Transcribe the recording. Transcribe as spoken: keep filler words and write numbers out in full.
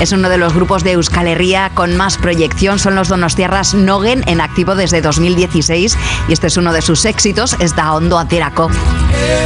Es uno de los grupos de Euskal Herria con más proyección. Son los donostiarras Nogen, en activo desde dos mil dieciséis. Y este es uno de sus éxitos, es Da Ondo Aterako.